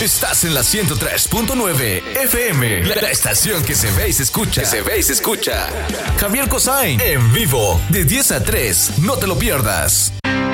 Estás en la 103.9 FM, la estación que se ve y se escucha. Javier Cossain, en vivo, de 10 a 3. No te lo pierdas.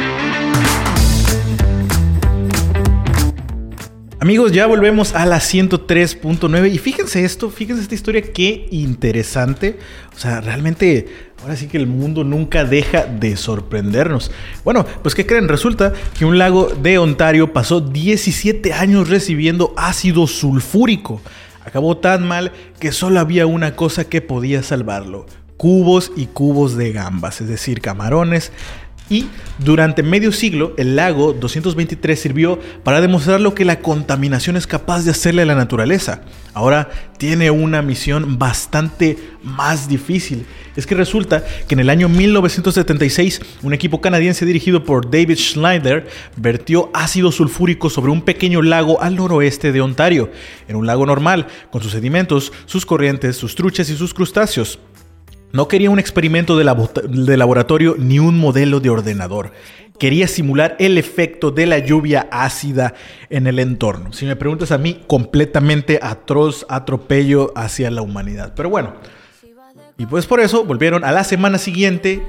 Amigos, ya volvemos a la 103.9 y fíjense esta historia, qué interesante. O sea, realmente, ahora sí que el mundo nunca deja de sorprendernos. Bueno, pues ¿qué creen? Resulta que un lago de Ontario pasó 17 años recibiendo ácido sulfúrico. Acabó tan mal que solo había una cosa que podía salvarlo: cubos y cubos de gambas, es decir, camarones. Y durante medio siglo, el lago 223 sirvió para demostrar lo que la contaminación es capaz de hacerle a la naturaleza. Ahora tiene una misión bastante más difícil. Es que resulta que en el año 1976, un equipo canadiense dirigido por David Schneider vertió ácido sulfúrico sobre un pequeño lago al noroeste de Ontario. Era un lago normal, con sus sedimentos, sus corrientes, sus truchas y sus crustáceos. No quería un experimento de laboratorio ni un modelo de ordenador. Quería simular el efecto de la lluvia ácida en el entorno. Si me preguntas a mí, completamente atroz atropello hacia la humanidad. Pero bueno, y pues por eso volvieron a la semana siguiente.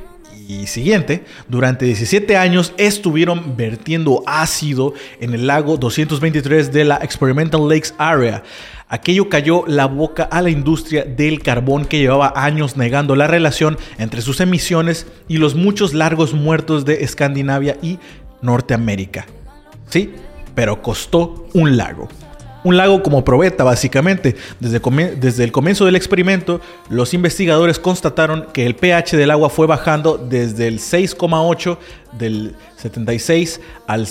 Durante 17 años estuvieron vertiendo ácido en el lago 223 de la Experimental Lakes Area. Aquello cayó la boca a la industria del carbón, que llevaba años negando la relación entre sus emisiones y los muchos largos muertos de Escandinavia y Norteamérica. Sí, pero costó un lago. Un lago como probeta, básicamente. Desde el comienzo del experimento, los investigadores constataron que el pH del agua fue bajando desde el 6,8 del 76 al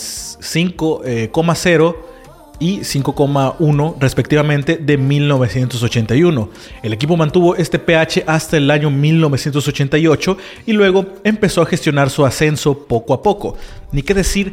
5,0 y 5,1 respectivamente de 1981. El equipo mantuvo este pH hasta el año 1988 y luego empezó a gestionar su ascenso poco a poco. Ni qué decir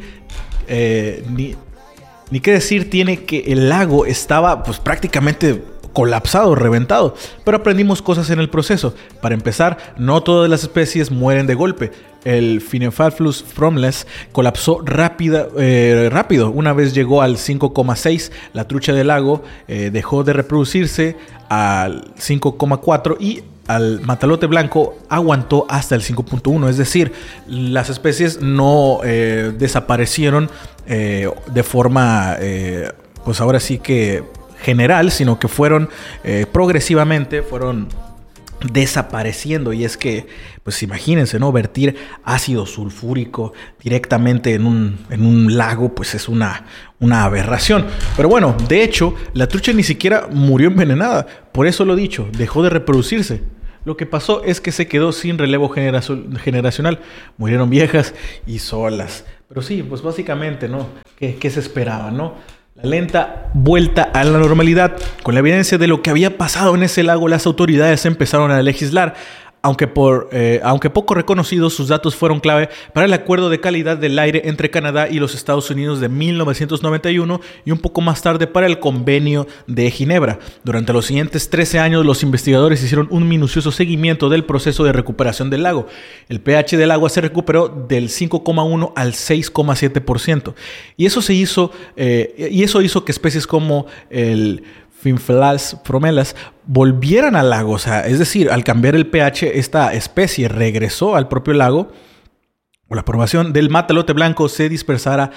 tiene que el lago estaba pues prácticamente colapsado, reventado, pero aprendimos cosas en el proceso. Para empezar, no todas las especies mueren de golpe. El Phenophaphus fromles colapsó rápido. Una vez llegó al 5,6, la trucha del lago dejó de reproducirse al 5,4 y al matalote blanco aguantó hasta el 5,1. Es decir, las especies no desaparecieron de forma, pues ahora sí que general, sino que fueron progresivamente desapareciendo. Y es que, pues imagínense, ¿no? Vertir ácido sulfúrico directamente en un lago, pues es una aberración. Pero bueno, de hecho, la trucha ni siquiera murió envenenada. Por eso lo dicho, dejó de reproducirse. Lo que pasó es que se quedó sin relevo generacional. Murieron viejas y solas. Pero sí, pues básicamente, ¿no? ¿Qué se esperaba, no? La lenta vuelta a la normalidad. Con la evidencia de lo que había pasado en ese lago, las autoridades empezaron a legislar. Aunque poco reconocidos, sus datos fueron clave para el acuerdo de calidad del aire entre Canadá y los Estados Unidos de 1991 y un poco más tarde para el Convenio de Ginebra. Durante los siguientes 13 años, los investigadores hicieron un minucioso seguimiento del proceso de recuperación del lago. El pH del agua se recuperó del 5,1 al 6,7%. Y eso hizo que especies como el Phenophaphus fromles volvieran al lago. O sea, es decir, al cambiar el pH, esta especie regresó al propio lago. Con la aprobación del matalote blanco se disparara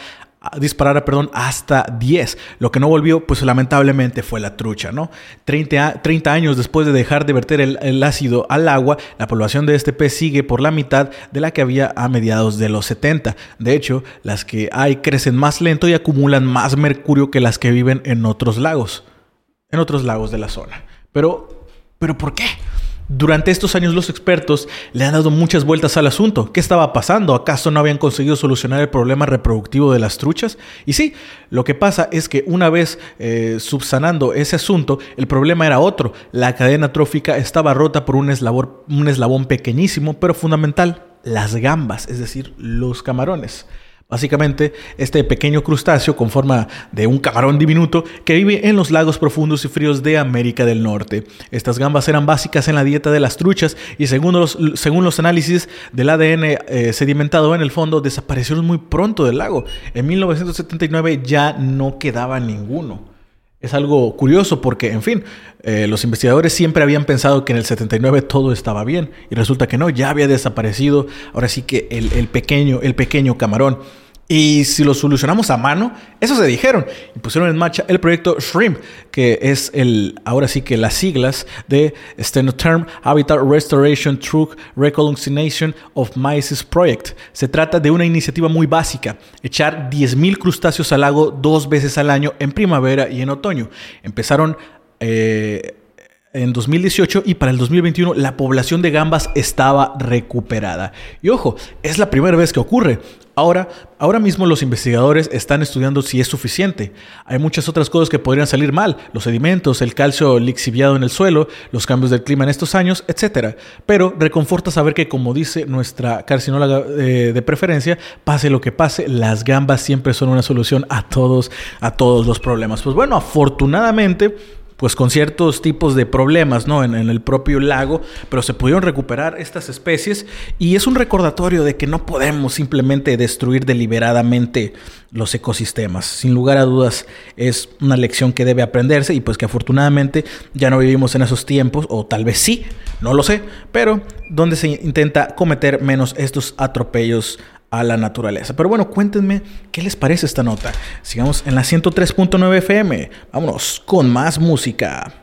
hasta 10. Lo que no volvió, pues lamentablemente, fue la trucha, ¿no? 30 años después de dejar de verter el ácido al agua, la población de este pez sigue por la mitad de la que había a mediados de los 70. De hecho, las que hay crecen más lento y acumulan más mercurio que las que viven en otros lagos de la zona. Pero ¿por qué? Durante estos años los expertos le han dado muchas vueltas al asunto. ¿Qué estaba pasando? ¿Acaso no habían conseguido solucionar el problema reproductivo de las truchas? Y sí, lo que pasa es que una vez subsanando ese asunto, el problema era otro. La cadena trófica estaba rota por un eslabón pequeñísimo, pero fundamental: las gambas, es decir, los camarones. Básicamente, este pequeño crustáceo con forma de un camarón diminuto que vive en los lagos profundos y fríos de América del Norte. Estas gambas eran básicas en la dieta de las truchas y según los análisis del ADN sedimentado en el fondo, desaparecieron muy pronto del lago. En 1979 ya no quedaba ninguno. Es algo curioso porque, en fin, los investigadores siempre habían pensado que en el 79 todo estaba bien y resulta que no, ya había desaparecido, ahora sí que el pequeño camarón. Y si lo solucionamos a mano, eso se dijeron. Y pusieron en marcha el proyecto SHRIMP, que es ahora sí que las siglas de Stenotherm Habitat Restoration Through Recolonization of Mysis Project. Se trata de una iniciativa muy básica, echar 10,000 crustáceos al lago 2 veces al año en primavera y en otoño. Empezaron en 2018 y para el 2021 la población de gambas estaba recuperada. Y ojo, es la primera vez que ocurre. Ahora mismo los investigadores están estudiando si es suficiente. Hay muchas otras cosas que podrían salir mal. Los sedimentos, el calcio lixiviado en el suelo, los cambios del clima en estos años, etc. Pero reconforta saber que, como dice nuestra carcinóloga de preferencia, pase lo que pase, las gambas siempre son una solución a todos los problemas. Pues bueno, afortunadamente, pues con ciertos tipos de problemas, ¿no? en el propio lago, pero se pudieron recuperar estas especies y es un recordatorio de que no podemos simplemente destruir deliberadamente los ecosistemas. Sin lugar a dudas es una lección que debe aprenderse y pues que afortunadamente ya no vivimos en esos tiempos, o tal vez sí, no lo sé, pero donde se intenta cometer menos estos atropellos a la naturaleza. Pero bueno, cuéntenme qué les parece esta nota. Sigamos en la 103.9 FM. Vámonos con más música.